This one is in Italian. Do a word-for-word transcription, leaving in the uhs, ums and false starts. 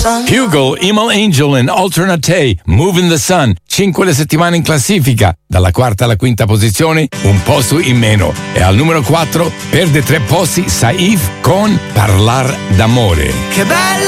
sun. Hugo, Himmel Angel and Alternate Day, Move in the Sun, cinque le settimane in classifica, dalla quarta alla quinta posizione, un posto in meno. E al numero quattro perde tre posti Saif con Parlar d'amore. Che bello